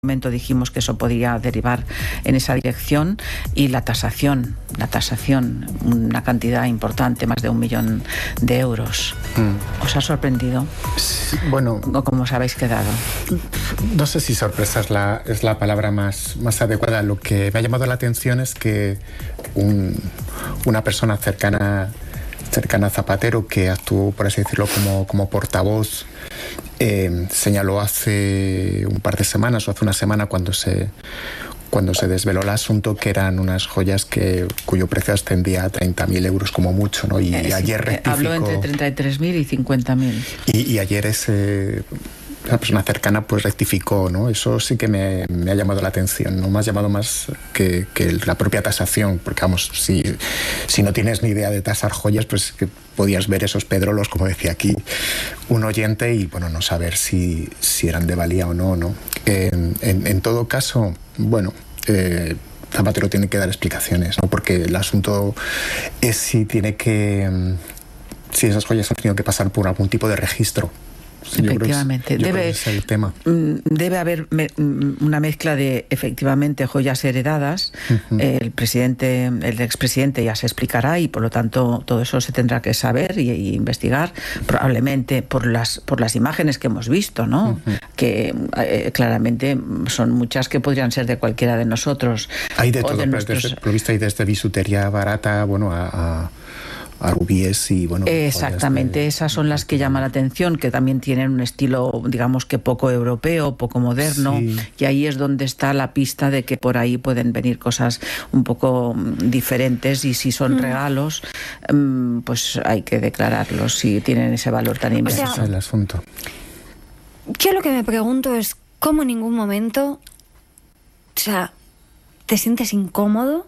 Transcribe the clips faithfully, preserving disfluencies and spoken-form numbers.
momento dijimos que eso podía derivar en esa dirección, y la tasación, la tasación, una cantidad importante, más de un millón de euros. Mm. ¿Os ha sorprendido? Sí, bueno, ¿O cómo os habéis quedado? No sé si sorpresa es la, es la palabra más, más adecuada. Lo que me ha llamado la atención es que un, una persona cercana, cercana a Zapatero, que actuó, por así decirlo, como, como portavoz, Eh, señaló hace un par de semanas o hace una semana, cuando se, cuando se desveló el asunto, que eran unas joyas que, cuyo precio ascendía a treinta mil euros como mucho, ¿no? Y, eh, y ayer sí, rectificó... Habló entre treinta y tres mil y cincuenta mil. Y, y ayer ese... Una persona cercana pues rectificó, ¿no? Eso sí que me, me ha llamado la atención, ¿no? Me ha llamado más que, que la propia tasación, porque vamos, si, si no tienes ni idea de tasar joyas, pues que podías ver esos pedrolos, como decía aquí un oyente, y bueno, no saber si, si eran de valía o no, ¿no? En, en, en todo caso, bueno... Eh, Zapatero tiene que dar explicaciones, ¿no? Porque el asunto es si tiene que... si esas joyas han tenido que pasar por algún tipo de registro. Sí, efectivamente, yo creo que, yo debe, creo que ese es el tema. Debe haber me, una mezcla de, efectivamente, joyas heredadas. Uh-huh. El presidente, el expresidente ya se explicará, y por lo tanto todo eso se tendrá que saber y, y investigar, probablemente por las por las imágenes que hemos visto, ¿no? Uh-huh. Que eh, claramente son muchas que podrían ser de cualquiera de nosotros. Hay de todo, de pero nuestros... desde, por lo visto hay desde bisutería barata, bueno, a... a... a rubíes y bueno... Exactamente, de... esas son las que llaman la atención, que también tienen un estilo, digamos que poco europeo, poco moderno, sí. Y ahí es donde está la pista de que por ahí pueden venir cosas un poco diferentes, y si son mm. regalos, pues hay que declararlos si tienen ese valor tan inmenso. O sea, ese es el asunto. Yo lo que me pregunto es cómo en ningún momento, o sea, te sientes incómodo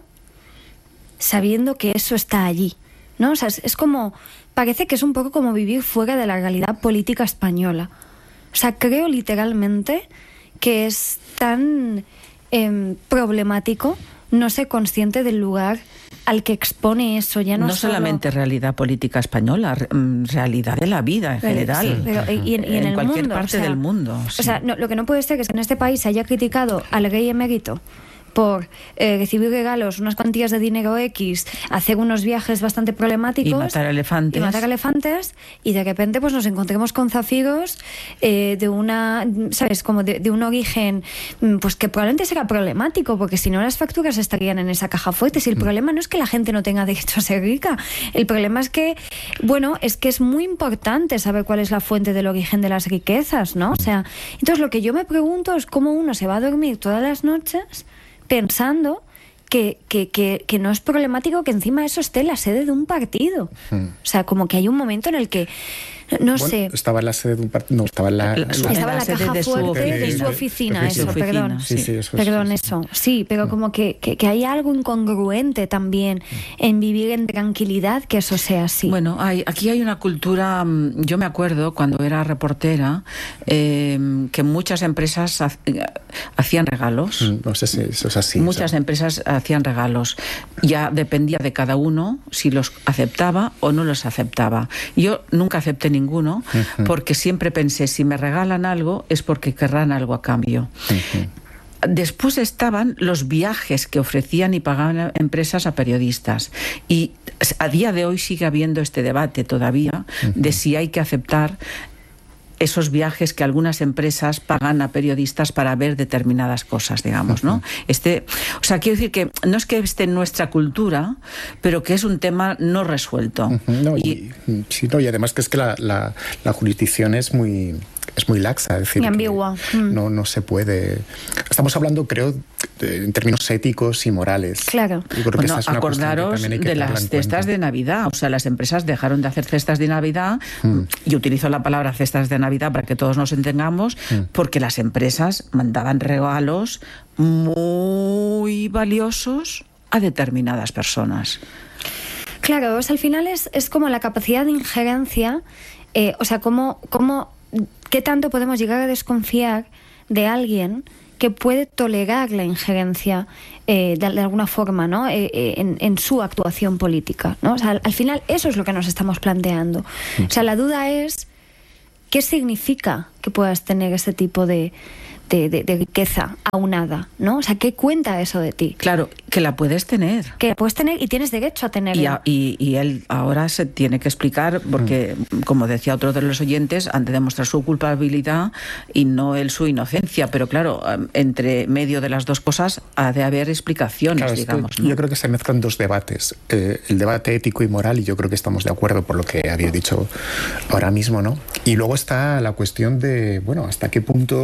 sabiendo que eso está allí, ¿no? O sea, es, es como, parece que es un poco como vivir fuera de la realidad política española. O sea, creo literalmente que es tan eh, problemático no ser consciente del lugar al que expone eso. Ya no, no solo... solamente realidad política española, realidad de la vida en general, sí, pero, y, y en, y en, en el cualquier mundo, parte o sea, del mundo. Sí. O sea, no, lo que no puede ser es que en este país se haya criticado al rey emérito por eh, recibir regalos, unas cuantías de dinero X, hacer unos viajes bastante problemáticos y matar elefantes, y matar elefantes, y de repente pues nos encontremos con zafiros eh, de una, ¿sabes? Como de, de un origen pues que probablemente será problemático, porque si no las facturas estarían en esa caja fuerte. Si el mm. problema no es que la gente no tenga derecho a ser rica, el problema es que, bueno, es que es muy importante saber cuál es la fuente del origen de las riquezas, ¿no? O sea, entonces lo que yo me pregunto es cómo uno se va a dormir todas las noches pensando que, que, que, que no es problemático que encima eso esté en la sede de un partido. Hmm. O sea, como que hay un momento en el que, no bueno, sé... Estaba en la sede de un partido... No, estaba en la... la estaba en la, la caja de fuerte de, de, de su oficina, de, de, eso, de oficina, perdón. Sí, sí, eso, perdón, sí, eso. Sí, pero como que, que, que hay algo incongruente también en vivir en tranquilidad que eso sea así. Bueno, hay, aquí hay una cultura... Yo me acuerdo cuando era reportera eh, que muchas empresas ha, hacían regalos. No sé si eso es así. Muchas o sea. empresas hacían regalos. Ya dependía de cada uno si los aceptaba o no los aceptaba. Yo nunca acepté ninguno, uh-huh. porque siempre pensé, si me regalan algo es porque querrán algo a cambio. Uh-huh. Después estaban los viajes que ofrecían y pagaban empresas a periodistas, y a día de hoy sigue habiendo este debate todavía uh-huh. de si hay que aceptar esos viajes que algunas empresas pagan a periodistas para ver determinadas cosas, digamos, ¿no? Uh-huh. Este, o sea, quiero decir que no es que esté en nuestra cultura, pero que es un tema no resuelto. Uh-huh. No, y, y, sí, no, y además que es que la, la, la jurisdicción es muy... es muy laxa, es decir, y ambigua. No, no se puede... Estamos hablando, creo, de, en términos éticos y morales. Claro. Yo creo bueno, que esa es acordaros una que de las cestas de Navidad. O sea, las empresas dejaron de hacer cestas de Navidad, mm. y utilizo la palabra cestas de Navidad para que todos nos entendamos, mm. porque las empresas mandaban regalos muy valiosos a determinadas personas. Claro, o sea, al final es, es como la capacidad de injerencia, eh, o sea, cómo, cómo, qué tanto podemos llegar a desconfiar de alguien que puede tolerar la injerencia eh, de, de alguna forma, ¿no? Eh, eh, en, en su actuación política, ¿no? O sea, al, al final eso es lo que nos estamos planteando. O sea, la duda es ¿qué significa que puedas tener ese tipo de, de, de, de riqueza aunada, ¿no? O sea, ¿qué cuenta eso de ti? Claro, que la puedes tener. Que la puedes tener y tienes derecho a tenerla. Y, a, y, y él ahora se tiene que explicar porque, mm. como decía otro de los oyentes, han de demostrar su culpabilidad y no él su inocencia. Pero claro, entre medio de las dos cosas ha de haber explicaciones, claro, digamos. Es que ¿no? Yo creo que se mezclan dos debates. Eh, el debate ético y moral, y yo creo que estamos de acuerdo por lo que habéis dicho ahora mismo, ¿no? Y luego está la cuestión de, bueno, hasta qué punto...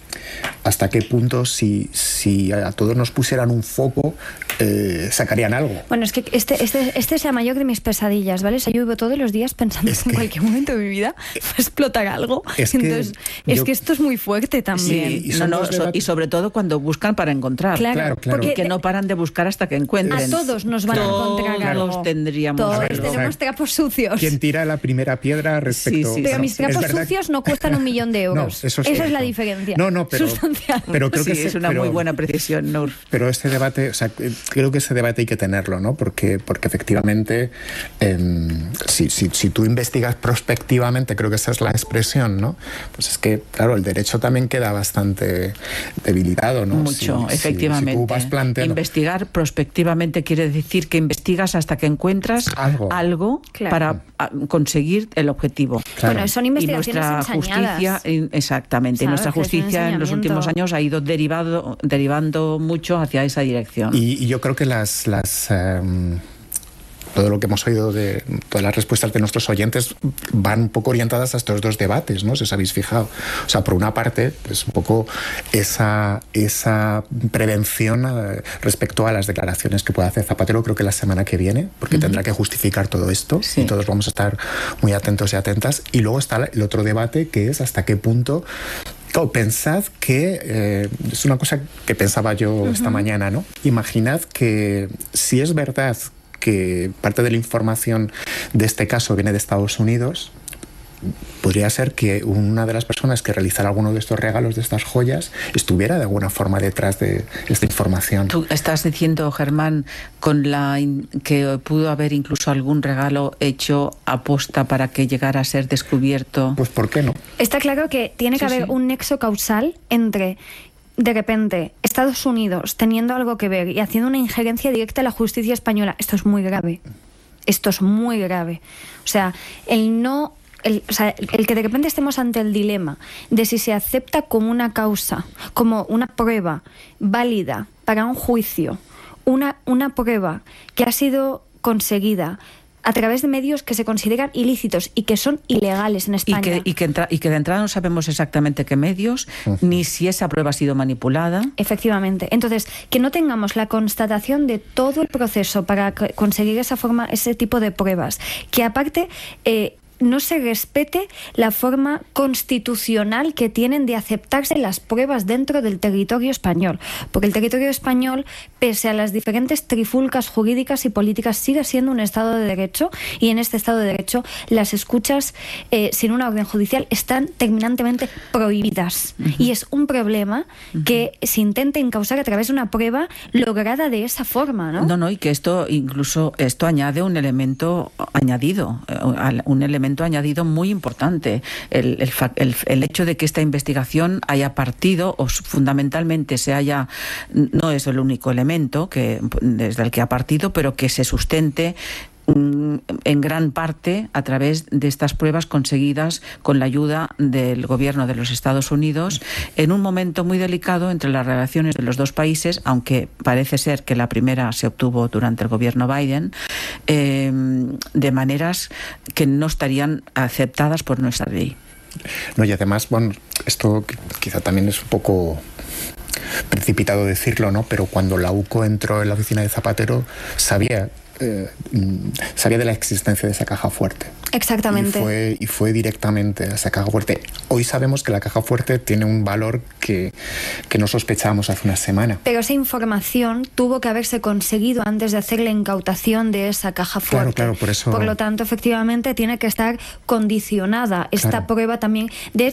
hasta qué punto si, si a todos nos pusieran un foco eh, sacarían algo. Bueno, es que este, este, este es la mayor de mis pesadillas, ¿vale? O sea, yo vivo todos los días pensando es que, que en cualquier momento de mi vida va a explotar algo. Es Entonces, que es yo, que esto es muy fuerte también. Sí, y, no, no, so, y sobre todo cuando buscan para encontrar. Claro, claro, claro. Porque que no paran de buscar hasta que encuentren. A todos nos van todos a encontrar algo. Todos tendríamos. Todos ver, tenemos o sea, trapos sucios. ¿Quién tira la primera piedra respecto? Sí, sí, pero sí. mis trapos sucios no cuestan un millón de euros. No, eso es, Esa es la cierto. diferencia. No, no, pero, sustancial. pero creo sí, que es una pero, muy buena precisión, Nur. Pero este debate, o sea, creo que ese debate hay que tenerlo, ¿no? Porque, porque efectivamente, eh, si, si, si tú investigas prospectivamente, creo que esa es la expresión, ¿no? Pues es que, claro, el derecho también queda bastante debilitado, ¿no? Mucho, si, efectivamente. Si, si tú vas planteando... Investigar prospectivamente quiere decir que investigas hasta que encuentras algo, algo claro. para conseguir el objetivo. Claro. Bueno, son investigaciones y nuestra ensañadas. justicia, exactamente, ¿Sabes? y nuestra justicia en los últimos años ha ido derivado, derivando mucho hacia esa dirección. Y, y yo creo que las... las um, todo lo que hemos oído de todas las respuestas de nuestros oyentes van un poco orientadas a estos dos debates, ¿no? Si os habéis fijado. O sea, por una parte, pues un poco esa, esa prevención eh, respecto a las declaraciones que puede hacer Zapatero, creo que la semana que viene, porque uh-huh. tendrá que justificar todo esto, sí. y todos vamos a estar muy atentos y atentas. Y luego está el otro debate, que es hasta qué punto... Claro, pensad que, eh, es una cosa que pensaba yo uh-huh. esta mañana, ¿no? Imaginad que si es verdad que parte de la información de este caso viene de Estados Unidos, podría ser que una de las personas que realizara alguno de estos regalos, de estas joyas, estuviera de alguna forma detrás de esta información. Tú estás diciendo, Germán, con la in- que pudo haber incluso algún regalo hecho aposta para que llegara a ser descubierto. Pues ¿por qué no? Está claro que tiene que sí, haber sí. un nexo causal entre... de repente, Estados Unidos teniendo algo que ver y haciendo una injerencia directa en la justicia española. Esto es muy grave. Esto es muy grave. O sea, el no... El, o sea, el que de repente estemos ante el dilema de si se acepta como una causa, como una prueba válida para un juicio, una, una prueba que ha sido conseguida a través de medios que se consideran ilícitos y que son ilegales en España. Y que, y que, entra, y que de entrada no sabemos exactamente qué medios, uh-huh. ni si esa prueba ha sido manipulada. Efectivamente. Entonces, que no tengamos la constatación de todo el proceso para conseguir esa forma, ese tipo de pruebas, que aparte... Eh, no se respete la forma constitucional que tienen de aceptarse las pruebas dentro del territorio español. Porque el territorio español, pese a las diferentes trifulcas jurídicas y políticas, sigue siendo un Estado de Derecho, y en este Estado de Derecho las escuchas eh, sin una orden judicial están terminantemente prohibidas. Uh-huh. Y es un problema uh-huh. que se intenta encausar a través de una prueba lograda de esa forma, ¿no? No, no, y que esto incluso esto añade un elemento añadido, un elemento añadido muy importante, el, el, el, el hecho de que esta investigación haya partido o fundamentalmente se haya, no es el único elemento que desde el que ha partido, pero que se sustente en gran parte a través de estas pruebas conseguidas con la ayuda del gobierno de los Estados Unidos en un momento muy delicado entre las relaciones de los dos países, aunque parece ser que la primera se obtuvo durante el gobierno Biden, eh, de maneras que no estarían aceptadas por nuestra ley. No, y además, bueno, esto quizá también es un poco precipitado decirlo, ¿no? Pero cuando la U C O entró en la oficina de Zapatero, sabía Eh, sabía de la existencia de esa caja fuerte. Exactamente. Y fue, y fue directamente a esa caja fuerte. Hoy sabemos que la caja fuerte tiene un valor que, que no sospechábamos hace una semana. Pero esa información tuvo que haberse conseguido antes de hacer la incautación de esa caja fuerte. Claro, claro, por eso... Por lo tanto, efectivamente, tiene que estar condicionada esta claro. prueba también. De hecho,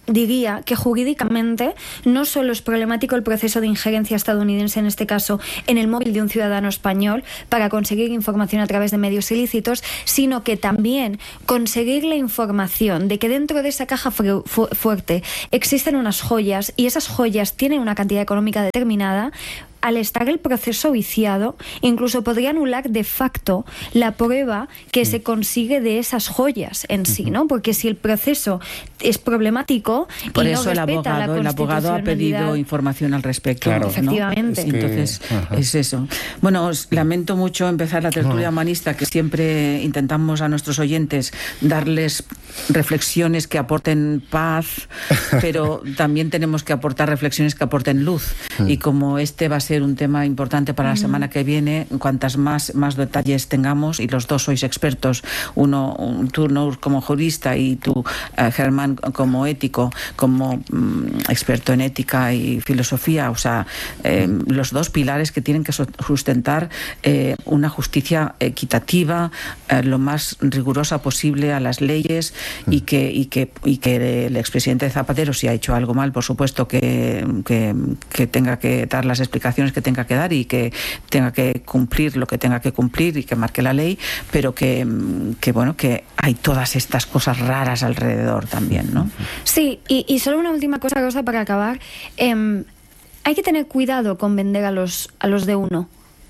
diría que jurídicamente no solo es problemático el proceso de injerencia estadounidense, en este caso en el móvil de un ciudadano español, para conseguir información a través de medios ilícitos, sino que también conseguir la información de que dentro de esa caja fu- fu- fuerte existen unas joyas y esas joyas tienen una cantidad económica determinada. Al estar el proceso viciado, incluso podría anular de facto la prueba que se consigue de esas joyas en sí, ¿no? Porque si el proceso es problemático por y eso no el respeta abogado, la el abogado ha pedido constitucionalidad- información al respecto. Claro. ¿no? Efectivamente. Es que, Entonces, Ajá. es eso. Bueno, os lamento mucho empezar la tertulia No. humanista, que siempre intentamos a nuestros oyentes darles reflexiones que aporten paz, pero también tenemos que aportar reflexiones que aporten luz. Y como este va a ser un tema importante para la semana que viene, cuantas más, más detalles tengamos, y los dos sois expertos, uno, un, tú Nour, como jurista, y tú, eh, Germán, como ético, como mm, experto en ética y filosofía, o sea, eh, los dos pilares que tienen que sustentar eh, una justicia equitativa, eh, lo más rigurosa posible a las leyes, y que, y que, y que el expresidente Zapatero, si ha hecho algo mal, por supuesto que, que, que tenga que dar las explicaciones que tenga que dar y que tenga que cumplir lo que tenga que cumplir y que marque la ley, pero que, que bueno, que hay todas estas cosas raras alrededor también, ¿no? Sí, y, y solo una última cosa, Rosa, para acabar. Eh, hay que tener cuidado con vender a los, a los de uno.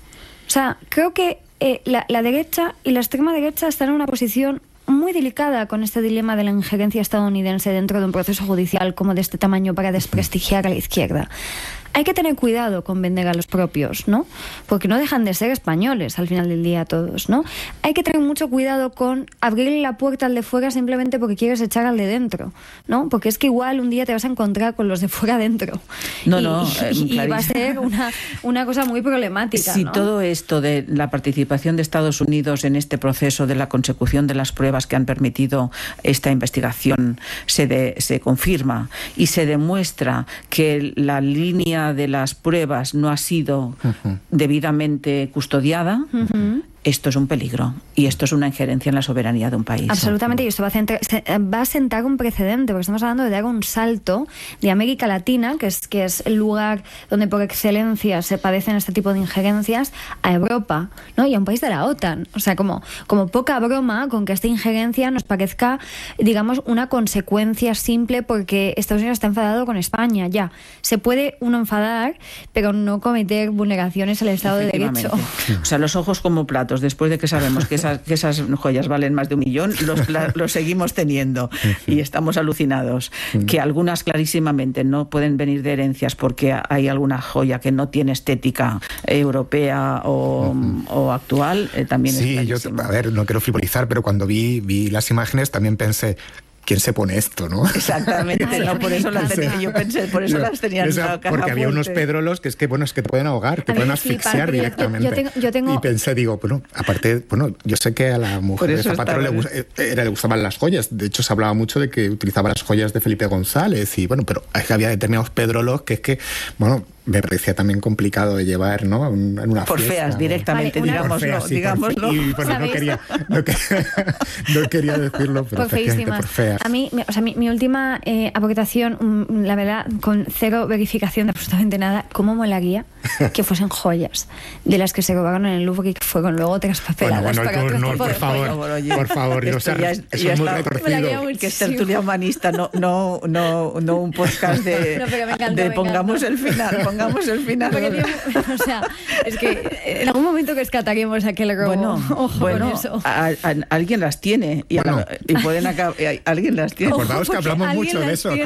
O sea, creo que eh, la, la derecha y la extrema derecha están en una posición muy delicada con este dilema de la injerencia estadounidense dentro de un proceso judicial como de este tamaño para desprestigiar a la izquierda. Hay que tener cuidado con vender a los propios, ¿no? Porque no dejan de ser españoles al final del día todos, ¿no? Hay que tener mucho cuidado con abrirle la puerta al de fuera simplemente porque quieres echar al de dentro, ¿no? Porque es que igual un día te vas a encontrar con los de fuera dentro. No, y, no, y, eh, y va a ser una, una cosa muy problemática, Si ¿no? todo esto de la participación de Estados Unidos en este proceso de la consecución de las pruebas que han permitido esta investigación se, de, se confirma y se demuestra que la línea de las pruebas no ha sido uh-huh. debidamente custodiada, uh-huh. esto es un peligro y esto es una injerencia en la soberanía de un país. Absolutamente, y esto va a, centrar, va a sentar un precedente, porque estamos hablando de dar un salto de América Latina, que es, que es el lugar donde por excelencia se padecen este tipo de injerencias, a Europa, ¿no? Y a un país de la OTAN. O sea, como, como poca broma con que esta injerencia nos parezca, digamos, una consecuencia simple porque Estados Unidos está enfadado con España, ya. Se puede uno enfadar, pero no cometer vulneraciones al Estado de Derecho. O sea, los ojos como platos, después de que sabemos que esas, que esas joyas valen más de un millón, los, la, los seguimos teniendo y estamos alucinados. Que algunas clarísimamente no pueden venir de herencias porque hay alguna joya que no tiene estética europea o, uh-huh. o actual, eh, también sí, es yo, a ver, no quiero frivolizar, pero cuando vi, vi las imágenes también pensé, ¿quién se pone esto, no? Exactamente, Ay, no, por eso las tenía, yo pensé, por eso yo, las tenía en la caja porque había fuerte. Unos pedrolos que es que, bueno, es que te pueden ahogar, te pueden asfixiar flipa, directamente. Yo, yo tengo, yo tengo... Y pensé, digo, bueno, aparte, bueno, yo sé que a la mujer de Zapatero le, era, le gustaban las joyas, de hecho se hablaba mucho de que utilizaba las joyas de Felipe González y, bueno, pero es que había determinados pedrolos que es que, bueno, me parecía también complicado de llevar, ¿no? En una por fiesta, feas, ¿no? directamente, vale, digámoslo, feas, sí, digámoslo. Y bueno, no quería, no, quería, no quería decirlo, pero por feísimas. Por feas. A mí, o sea, mi, mi última eh, aportación, la verdad, con cero verificación de absolutamente nada, ¿cómo molaría que fuesen joyas de las que se robaron en el Louvre y que fueron luego traspapeladas? Bueno, bueno, para tú, otro no, tipo por de favor, joyas? oye, por favor, no, o sea, ya es, eso ya es muy está, retorcido. Que es tertulia humanista, no, no, no, no un podcast de, no, pero me encantó, de me pongamos encantó. el final, pongamos el final. Porque, tío, o sea, es que en algún momento que escataremos aquel robo, bueno, ojo bueno, con eso. A, a, alguien las tiene y, bueno. a la, y pueden acabar, alguien las tiene. Acordaos que hablamos mucho de eso.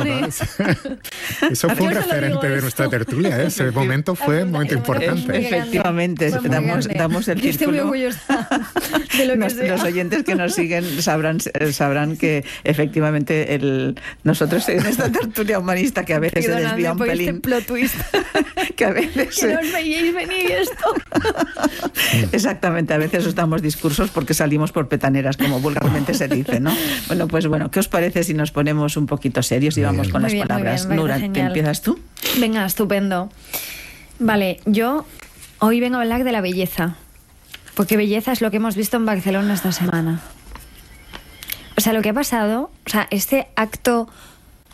Eso fue un referente de nuestra tertulia, ¿eh? Ese momento fue un momento importante. Efectivamente, damos, damos el Yo estoy muy orgullosa de lo que los, sea. Los oyentes que nos siguen sabrán, sabrán que efectivamente el, nosotros en esta tertulia humanista que a veces se desvía un pelín. Este plot twist. que a veces que no os veíais venir esto. Exactamente, a veces os damos discursos porque salimos por petaneras, como vulgarmente se dice, ¿no? Bueno, pues bueno, ¿qué os parece si nos ponemos un poquito serios y vamos con muy las bien, palabras? Bien, Nura, genial. ¿te empiezas tú? Venga, estupendo. Vale, yo hoy vengo a hablar de la belleza, porque belleza es lo que hemos visto en Barcelona esta semana. O sea, lo que ha pasado, o sea, este acto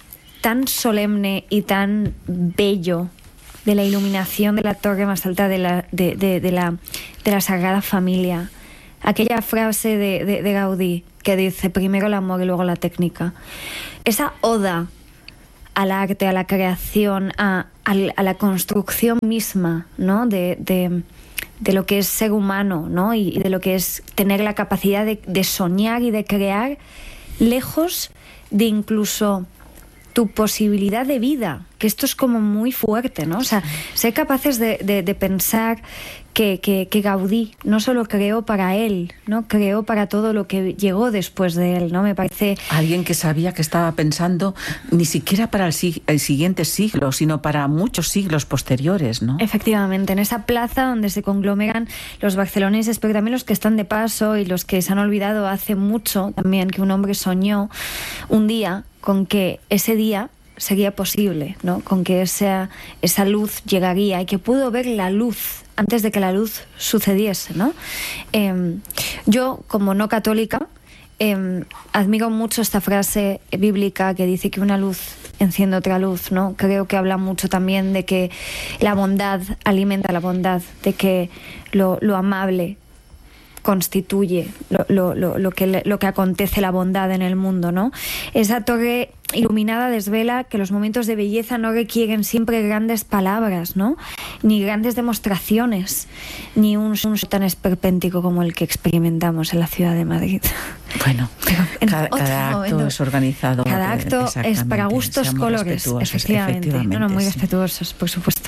tan solemne y tan bello de la iluminación de la torre más alta de la, de, de, de la, de la Sagrada Familia. Aquella frase de, de, de Gaudí que dice primero el amor y luego la técnica. Esa oda al arte, a la creación, a, a, a la construcción misma, ¿no? de, de, de lo que es ser humano, ¿no? y, y de lo que es tener la capacidad de, de soñar y de crear, lejos de incluso tu posibilidad de vida, que esto es como muy fuerte, ¿no? O sea, ser capaces de, de, de pensar que, que, que Gaudí no solo creó para él, ¿no? Creó para todo lo que llegó después de él, ¿no? Me parece... Alguien que sabía que estaba pensando ni siquiera para el, si- el siguiente siglo, sino para muchos siglos posteriores, ¿no? Efectivamente, en esa plaza donde se conglomeran los barceloneses, pero también los que están de paso y los que se han olvidado hace mucho también que un hombre soñó un día con que ese día sería posible, ¿no? Con que esa, esa luz llegaría y que pudo ver la luz antes de que la luz sucediese, ¿no? Eh, yo, como no católica, eh, admiro mucho esta frase bíblica que dice que una luz enciende otra luz, ¿no? Creo que habla mucho también de que la bondad alimenta la bondad, de que lo, lo amable constituye lo, lo, lo, lo, que, lo que acontece la bondad en el mundo, ¿no? Esa torre iluminada desvela que los momentos de belleza no requieren siempre grandes palabras, ¿no? Ni grandes demostraciones, ni un, un tan esperpéntico como el que experimentamos en la ciudad de Madrid. Bueno, En cada, otro cada acto momento. es organizado. Cada eh, acto es para exactamente, gustos, seamos colores, respetuosos, efectivamente. No, no, muy sí. respetuosos, por supuesto.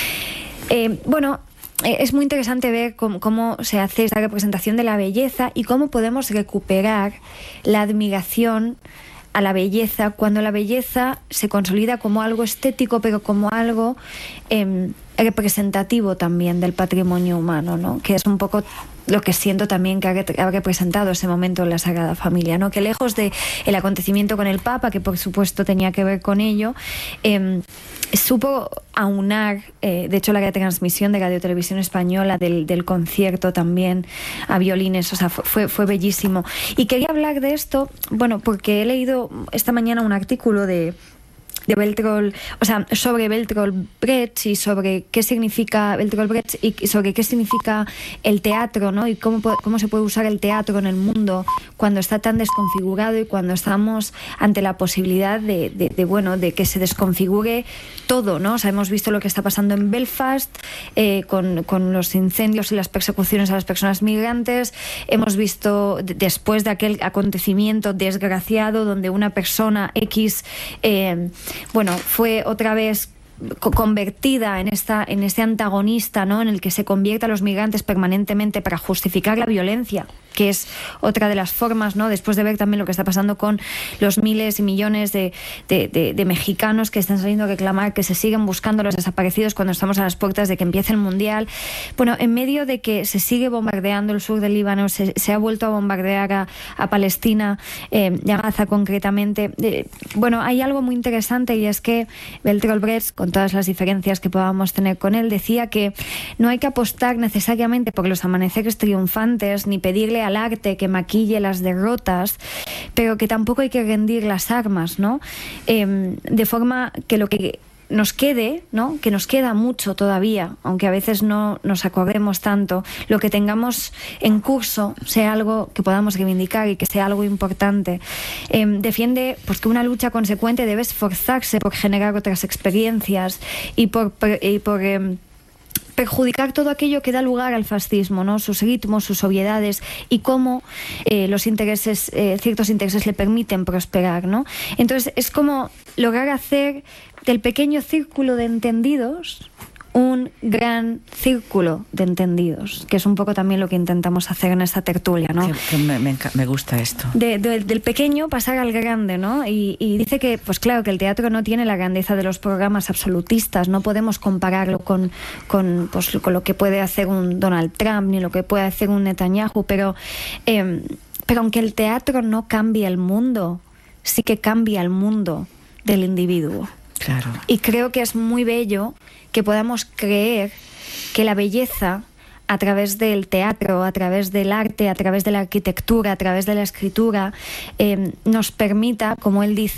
Eh, bueno, eh, es muy interesante ver cómo, cómo se hace esta representación de la belleza y cómo podemos recuperar la admiración a la belleza cuando la belleza se consolida como algo estético, pero como algo eh, representativo también del patrimonio humano, ¿no? Que es un poco lo que siento también que ha representado ese momento en la Sagrada Familia, ¿no? Que lejos de el acontecimiento con el Papa, que por supuesto tenía que ver con ello, eh, supo aunar, eh, de hecho la retransmisión de Radio Televisión Española del, del concierto también a violines, o sea, fue, fue bellísimo. Y quería hablar de esto, bueno, porque he leído esta mañana un artículo de de Bertolt, o sea, sobre Bertolt Brecht y sobre qué significa Bertolt Brecht y sobre qué significa el teatro, ¿no? Y cómo, cómo se puede usar el teatro en el mundo cuando está tan desconfigurado y cuando estamos ante la posibilidad de, de, de bueno, de que se desconfigure todo, ¿no? O sea, hemos visto lo que está pasando en Belfast eh, con, con los incendios y las persecuciones a las personas migrantes. Hemos visto de, después de aquel acontecimiento desgraciado donde una persona X eh, bueno, fue otra vez convertida en esta en este antagonista, ¿no? En el que se convierte a los migrantes permanentemente para justificar la violencia, que es otra de las formas, ¿no? Después de ver también lo que está pasando con los miles y millones de, de, de, de mexicanos que están saliendo a reclamar que se siguen buscando a los desaparecidos cuando estamos a las puertas de que empiece el Mundial. Bueno, en medio de que se sigue bombardeando el sur del Líbano, se, se ha vuelto a bombardear a, a Palestina, eh, y a Gaza concretamente. Eh, bueno, hay algo muy interesante y es que Bertolt Brecht, con todas las diferencias que podamos tener con él, decía que no hay que apostar necesariamente por los amaneceres triunfantes ni pedirle al arte que maquille las derrotas, pero que tampoco hay que rendir las armas, ¿no? Eh, de forma que lo que nos quede, ¿no? Que nos queda mucho todavía, aunque a veces no nos acordemos tanto, lo que tengamos en curso sea algo que podamos reivindicar y que sea algo importante. Eh, defiende pues, que una lucha consecuente debe esforzarse por generar otras experiencias y por, y por eh, perjudicar todo aquello que da lugar al fascismo, ¿no? Sus ritmos, sus obviedades y cómo eh, los intereses, eh, ciertos intereses le permiten prosperar, ¿no? Entonces es como lograr hacer del pequeño círculo de entendidos un gran círculo de entendidos, que es un poco también lo que intentamos hacer en esta tertulia, ¿no? Que, que me, me, me gusta esto. De, de, del pequeño pasar al grande, ¿no? Y, y dice que, pues claro, que el teatro no tiene la grandeza de los programas absolutistas, no podemos compararlo con, con, pues, con lo que puede hacer un Donald Trump ni lo que puede hacer un Netanyahu, pero, eh, pero aunque el teatro no cambie el mundo, sí que cambia el mundo del individuo. Claro. Y creo que es muy bello que podamos creer que la belleza, a través del teatro, a través del arte, a través de la arquitectura, a través de la escritura, eh, nos permita, como él dice,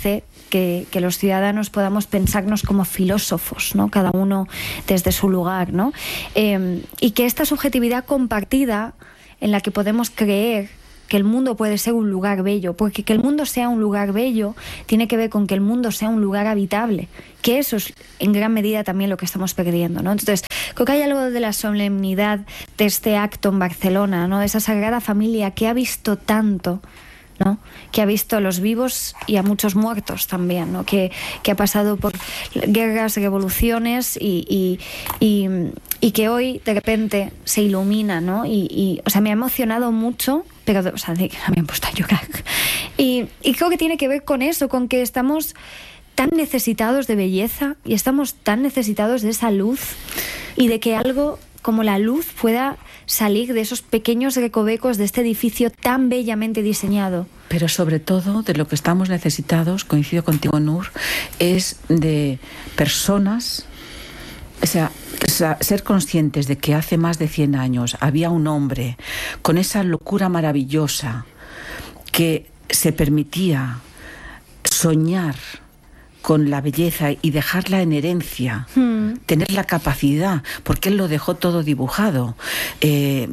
que, que los ciudadanos podamos pensarnos como filósofos, ¿no? Cada uno desde su lugar, ¿no? Eh, y que esta subjetividad compartida en la que podemos creer que el mundo puede ser un lugar bello, porque que el mundo sea un lugar bello tiene que ver con que el mundo sea un lugar habitable, que eso es en gran medida también lo que estamos perdiendo, ¿no? Entonces, creo que hay algo de la solemnidad de este acto en Barcelona, ¿no? Esa Sagrada Familia que ha visto tanto, ¿no? Que ha visto a los vivos y a muchos muertos también, ¿no? Que, que ha pasado por guerras, revoluciones y, y, y, y que hoy de repente se ilumina, ¿no? Y, y, o sea, me ha emocionado mucho, pero, o sea, me han puesto a llorar. Y, y creo que tiene que ver con eso, con que estamos tan necesitados de belleza y estamos tan necesitados de esa luz y de que algo como la luz pueda salir de esos pequeños recovecos de este edificio tan bellamente diseñado. Pero sobre todo de lo que estamos necesitados, coincido contigo, Nur, es de personas, o sea, ser conscientes de que hace más de cien años había un hombre con esa locura maravillosa que se permitía soñar con la belleza y dejarla en herencia, mm. tener la capacidad, porque él lo dejó todo dibujado, eh,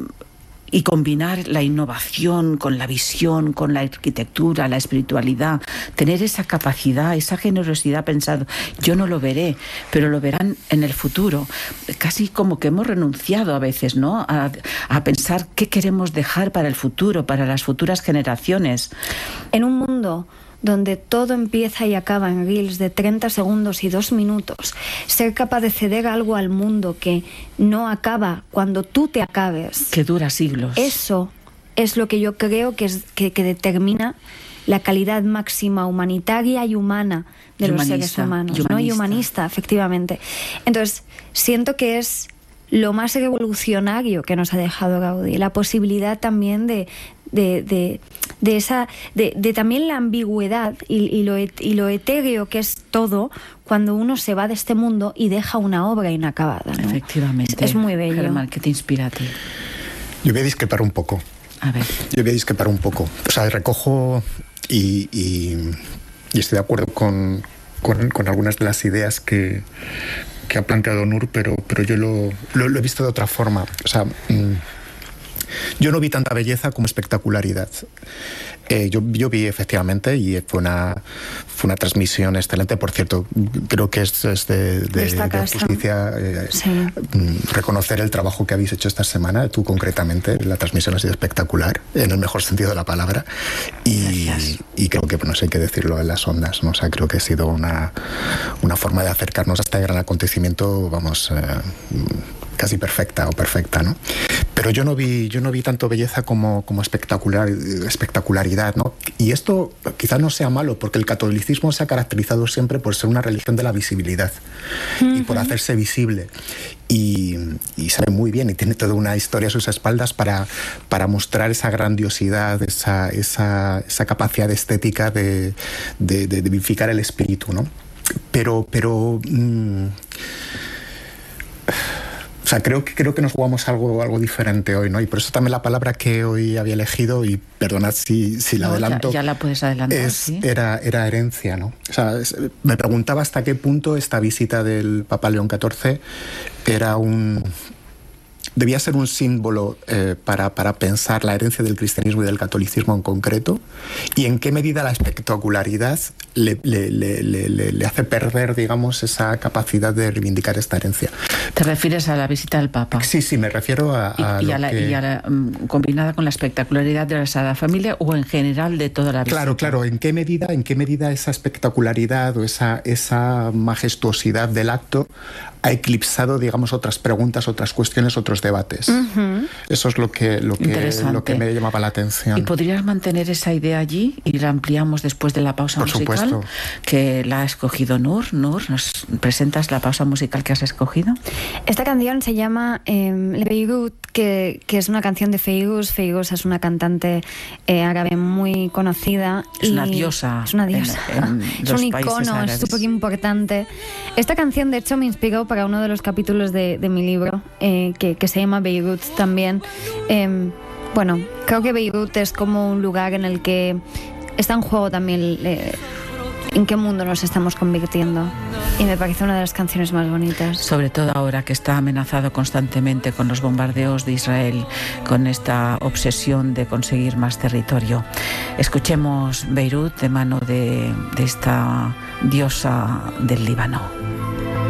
y combinar la innovación con la visión, con la arquitectura, la espiritualidad, tener esa capacidad, esa generosidad pensando, yo no lo veré, pero lo verán en el futuro. Casi como que hemos renunciado a veces, ¿no? A, a pensar qué queremos dejar para el futuro, para las futuras generaciones. En un mundo donde todo empieza y acaba en reels de treinta segundos y dos minutos, ser capaz de ceder algo al mundo que no acaba cuando tú te acabes, que dura siglos, eso es lo que yo creo que, es, que, que determina la calidad máxima humanitaria y humana de los seres humanos, humanista. ¿no? Y humanista, efectivamente. Entonces, siento que es lo más revolucionario que nos ha dejado Gaudí, la posibilidad también de de, de, de esa de, de también la ambigüedad y, y, lo, y lo etéreo que es todo cuando uno se va de este mundo y deja una obra inacabada, ¿no? Efectivamente. Es, es muy bello. Germán, ¿qué te inspira a ti? Yo voy a discrepar un poco. A ver. Yo voy a discrepar un poco. O sea, recojo y, y, y estoy de acuerdo con, con, con algunas de las ideas que, que ha planteado Nur, pero, pero yo lo, lo, lo he visto de otra forma. O sea, mmm, yo no vi tanta belleza como espectacularidad. Eh, yo, yo vi efectivamente, y fue una, fue una transmisión excelente. Por cierto, creo que es, es de, de, de justicia eh, sí. reconocer el trabajo que habéis hecho esta semana, tú concretamente. La transmisión ha sido espectacular, en el mejor sentido de la palabra. Y, y creo que, no sé qué decirlo en las ondas, ¿no? O sea, creo que ha sido una, una forma de acercarnos a este gran acontecimiento, vamos, eh, casi perfecta o perfecta, ¿no? Pero yo no vi, yo no vi tanto belleza como, como espectacular, espectacularidad, ¿no? Y esto quizás no sea malo, porque el catolicismo se ha caracterizado siempre por ser una religión de la visibilidad, uh-huh. y por hacerse visible. Y, y sabe muy bien, y tiene toda una historia a sus espaldas para, para mostrar esa grandiosidad, esa, esa, esa capacidad estética de, de, de, de vivificar el espíritu, ¿no? Pero... pero mmm, O sea, creo que, creo que nos jugamos algo, algo diferente hoy, ¿no? Y por eso también la palabra que hoy había elegido, y perdonad si, si la no, adelanto... Ya, ya la puedes adelantar, es, ¿sí? Era, era herencia, ¿no? O sea, es, me preguntaba hasta qué punto esta visita del Papa León catorce era un... debía ser un símbolo eh, para, para pensar la herencia del cristianismo y del catolicismo en concreto, y en qué medida la espectacularidad le, le, le, le, le hace perder, digamos, esa capacidad de reivindicar esta herencia. ¿Te refieres a la visita del Papa? Sí, sí, me refiero a... a y, y, lo a la, que... y a la um, combinada con la espectacularidad de la Sagrada Familia, o en general de toda la visita. Claro, claro, ¿en qué medida, en qué medida esa espectacularidad o esa, esa majestuosidad del acto ha eclipsado, digamos, otras preguntas, otras cuestiones, otros debates? Uh-huh. Eso es lo que, lo, que, lo que me llamaba la atención. ¿Y podrías mantener esa idea allí y la ampliamos después de la pausa Por musical? Supuesto. Que la ha escogido Nur. Nur, ¿nos presentas la pausa musical que has escogido? Esta canción se llama eh, Le Beirut, que, que es una canción de Feiruz. Feiruz es una cantante eh, árabe muy conocida. Es una diosa. Es una diosa. En, en es un icono, es súper importante. Esta canción, de hecho, me inspiró para uno de los capítulos de, de mi libro, eh, que, que se llama Beirut también. Eh, bueno, creo que Beirut es como un lugar en el que está en juego también eh, en qué mundo nos estamos convirtiendo. Y me parece una de las canciones más bonitas. Sobre todo ahora que está amenazado constantemente con los bombardeos de Israel, con esta obsesión de conseguir más territorio. Escuchemos Beirut de mano de, de esta diosa del Líbano.